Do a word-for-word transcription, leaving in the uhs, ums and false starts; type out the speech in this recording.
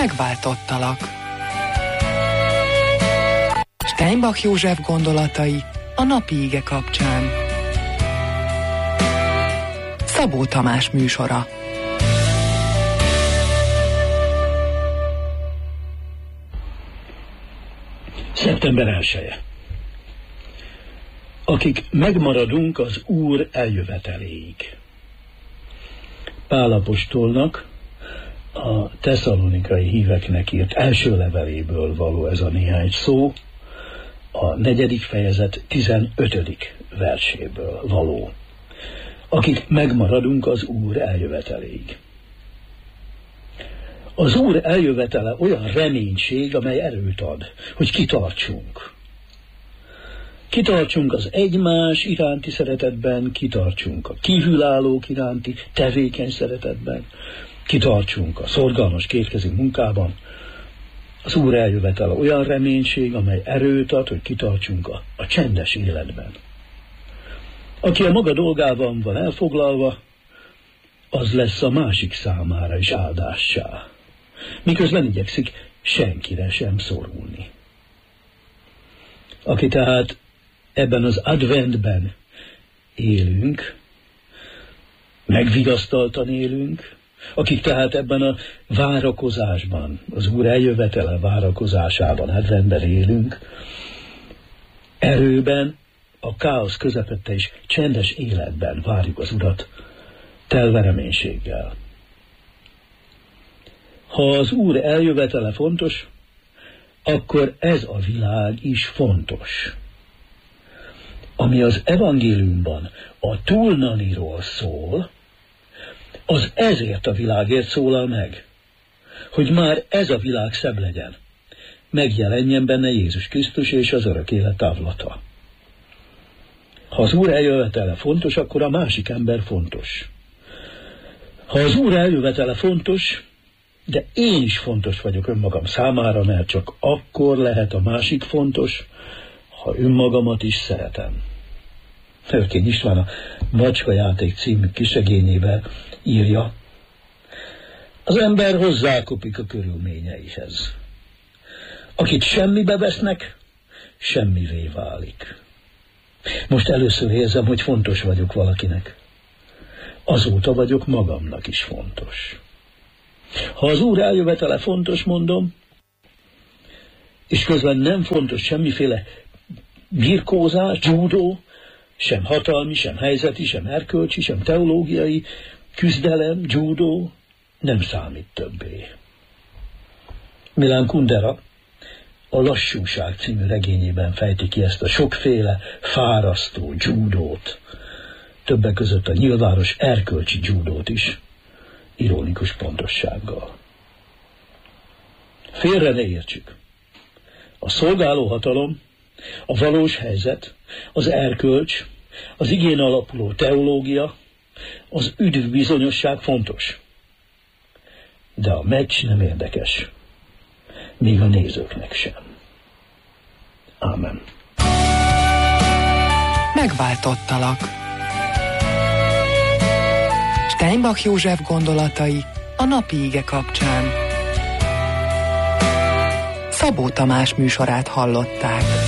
Megváltottalak. Steinbach József gondolatai a napi ige kapcsán. Szabó Tamás műsora. szeptember elseje. Akik megmaradunk az Úr eljöveteléig. Pál apostolnak a tesszalonikai híveknek írt első leveléből való ez a néhány szó, a negyedik fejezet tizenötödik verséből való. Akik megmaradunk az Úr eljöveteléig. Az Úr eljövetele olyan reménység, amely erőt ad, hogy kitartsunk. Kitartsunk az egymás iránti szeretetben, kitartsunk a kívülállók iránti tevékeny szeretetben, kitartsunk a szorgalmas kétkezi munkában. Az Úr eljövetele olyan reménység, amely erőt ad, hogy kitartsunk a, a csendes életben. Aki a maga dolgában van elfoglalva, az lesz a másik számára is áldássá, miközben igyekszik senkire sem szorulni. Aki tehát ebben az adventben élünk, megvigasztaltan élünk, akik tehát ebben a várakozásban, az Úr eljövetele várakozásában, adventben élünk, erőben, a káosz közepette is csendes életben várjuk az Urat, telve reménységgel. Ha az Úr eljövetele fontos, akkor ez a világ is fontos. Ami az evangéliumban a túlnaniról szól, az ezért a világért szólal meg, hogy már ez a világ szebb legyen, megjelenjen benne Jézus Krisztus és az örök élet távlata. Ha az Úr eljövetele fontos, akkor a másik ember fontos. Ha az Úr eljövetele fontos, de én is fontos vagyok önmagam számára, mert csak akkor lehet a másik fontos, ha önmagamat is szeretem. Örkény István a Macska játék című kisegényével írja, az ember hozzákopik a körülményeihez. Akit semmibe vesznek, semmivé válik. Most először érzem, hogy fontos vagyok valakinek. Azóta vagyok magamnak is fontos. Ha az Úr eljövetele fontos, mondom, és közben nem fontos semmiféle birkózás, judó, sem hatalmi, sem helyzeti, sem erkölcsi, sem teológiai küzdelem, judó nem számít többé. Milan Kundera a Lassúság című regényében fejti ki ezt a sokféle fárasztó judót, többek között a nyilvános erkölcsi judót is, ironikus pontossággal. Félre ne értsük. A szolgáló hatalom, a valós helyzet, az erkölcs, az igén alapuló teológia, az üdvbizonyosság fontos. De a meccs nem érdekes, még a nézőknek sem. Ámen. Megváltottalak. Steinbach József gondolatai a napi ige kapcsán. Szabó Tamás műsorát hallották.